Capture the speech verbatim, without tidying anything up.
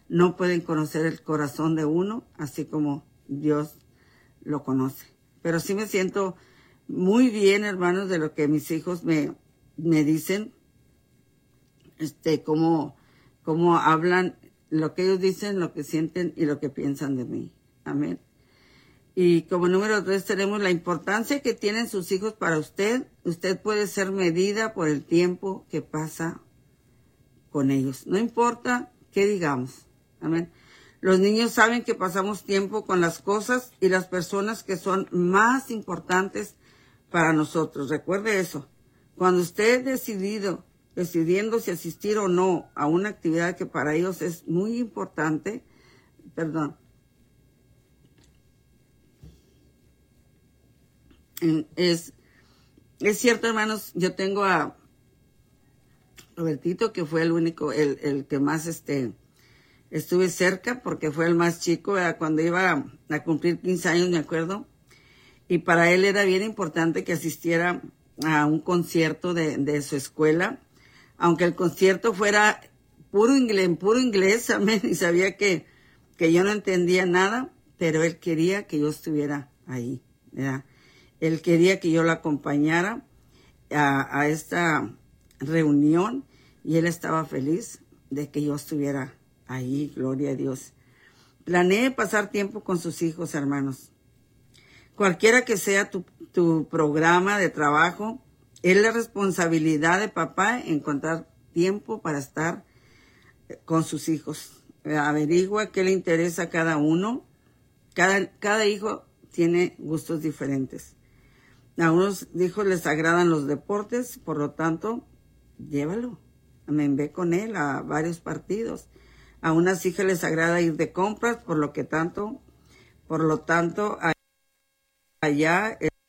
no pueden conocer el corazón de uno, así como Dios lo conoce. Pero sí me siento muy bien, hermanos, de lo que mis hijos me, me dicen, este, cómo, cómo hablan, lo que ellos dicen, lo que sienten y lo que piensan de mí. Amén. Y como número tres tenemos la importancia que tienen sus hijos para usted. Usted puede ser medida por el tiempo que pasa con ellos. No importa qué digamos. Amén. Los niños saben que pasamos tiempo con las cosas y las personas que son más importantes para nosotros. Recuerde eso. Cuando usted decidido, decidiendo si asistir o no a una actividad que para ellos es muy importante, perdón, Es, es cierto, hermanos, yo tengo a Robertito, que fue el único, el, el que más este, estuve cerca, porque fue el más chico, ¿verdad? Cuando iba a, a cumplir quince años, me acuerdo, y para él era bien importante que asistiera a un concierto de, de su escuela, aunque el concierto fuera puro inglés, puro inglés, amén, y sabía que, que yo no entendía nada, pero él quería que yo estuviera ahí, ¿verdad? Él quería que yo lo acompañara a, a esta reunión y él estaba feliz de que yo estuviera ahí, gloria a Dios. Planeé pasar tiempo con sus hijos, hermanos. Cualquiera que sea tu, tu programa de trabajo, es la responsabilidad de papá encontrar tiempo para estar con sus hijos. Averigua qué le interesa a cada uno. Cada, cada hijo tiene gustos diferentes. A unos hijos les agradan los deportes, por lo tanto, llévalo. Amén, ve con él a varios partidos. A unas hijas les agrada ir de compras, por lo que tanto, por lo tanto, allá